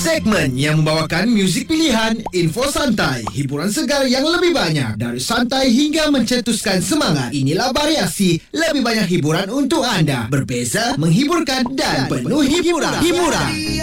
Segmen yang membawakan muzik pilihan, info santai, hiburan segar yang lebih banyak. Dari santai hingga mencetuskan semangat. Inilah Variasi, lebih banyak hiburan untuk anda. Berbeza, menghiburkan dan penuh hiburan.